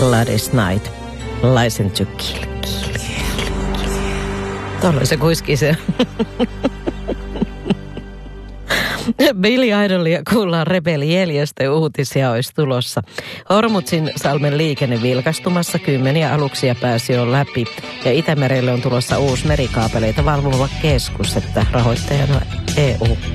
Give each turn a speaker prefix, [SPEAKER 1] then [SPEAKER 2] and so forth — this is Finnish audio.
[SPEAKER 1] Gladys Knight, License to Kill. Tuolla se kuiskii se. Billy Idolia kuullaan Rebellieljestä, uutisia olisi tulossa. Hormuzin salmen liikenne vilkastumassa, 10 aluksia pääsi jo läpi. Ja Itämerelle on tulossa uusi merikaapeleita valvova keskus, että rahoittajana EU.